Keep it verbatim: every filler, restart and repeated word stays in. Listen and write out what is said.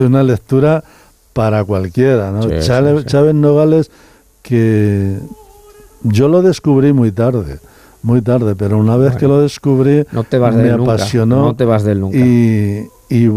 una lectura para cualquiera, ¿no? Sí, Chávez, sí, sí. Chávez Nogales, que yo lo descubrí muy tarde, muy tarde, pero una vez Bueno, que lo descubrí no te vas de me él nunca, apasionó no te vas de él nunca. y, y